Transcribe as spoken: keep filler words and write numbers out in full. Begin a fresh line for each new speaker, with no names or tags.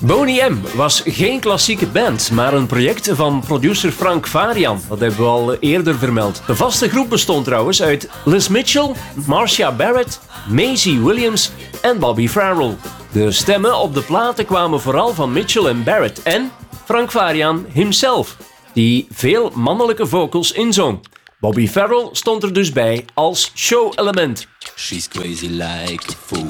Boney M was geen klassieke band, maar een project van producer Frank Farian. Dat hebben we al eerder vermeld. De vaste groep bestond trouwens uit Liz Mitchell, Marcia Barrett, Maisie Williams en Bobby Farrell. De stemmen op de platen kwamen vooral van Mitchell en Barrett en Frank Farian himself, die veel mannelijke vocals inzong. Bobby Farrell stond er dus bij als show-element.
She's crazy like a fool.